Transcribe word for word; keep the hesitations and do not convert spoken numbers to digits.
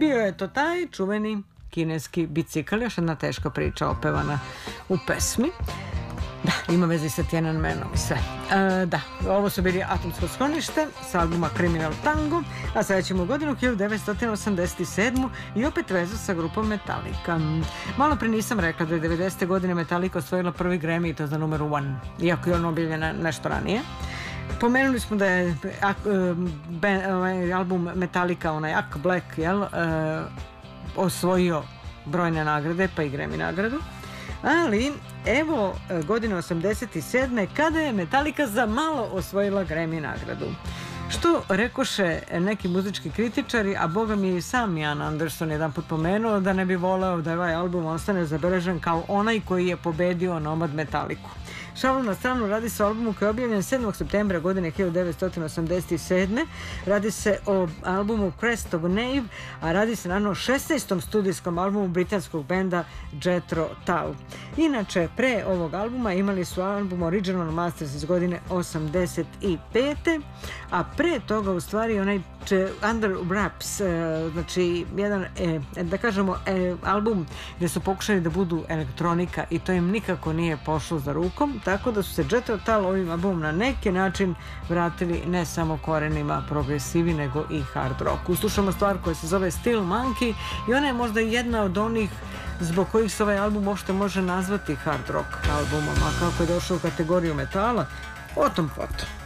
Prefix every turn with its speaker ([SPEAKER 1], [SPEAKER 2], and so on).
[SPEAKER 1] Bio je to taj čuveni kineski bicikl, još jedna teška priča opevana u pesmi. Da, ima veze sa Tiananmenom i sve. E, da, ovo su bili Atomsko sklonište sa albuma Criminal Tango, a sada ćemo u godinu hiljadu devetsto osamdeset sedmu i opet vezu sa grupom Metallica. Malo pre nisam rekla da je devedesete godine Metallica osvojila prvi Grammy i to za numeru jedan, iako je on objavljen nešto ranije. Pomenuli smo da je ben, ovaj album Metallica, onaj Ak Black, jel, e, osvojio brojne nagrade, pa i Grammy nagradu. Ali, evo godine osamdeset sedme kada je Metallica za malo osvojila Grammy nagradu. Što rekoše neki muzički kritičari, a boga mi i sam Ian Anderson jedan put pomenuo da ne bi voleo da ovaj album ostane zabeležen kao onaj koji je pobedio Nomad Metallicu. Šalu na stranu, radi se o albumu koji je objavljen sedmog septembra godine hiljadu devetsto osamdeset sedme. Radi se o albumu Crest of Knave, a radi se naravno o šesnaestom studijskom albumu britanskog benda Jethro Tull. Inače, pre ovog albuma imali su album Original Masters iz godine osamdeset pete. A pre toga u stvari onaj Under Wraps, znači jedan, da kažemo, album gde su pokušali da budu elektronika i to im nikako nije pošlo za rukom, tako da su se Jethro Tull ovim albumom na neki način vratili ne samo korenima progresivi, nego i hard rock. Uslušamo stvar koja se zove Still Monkey i ona je možda jedna od onih zbog kojih se ovaj album uopšte može nazvati hard rock albumom, a kako je došao u kategoriju metala, o tom potom.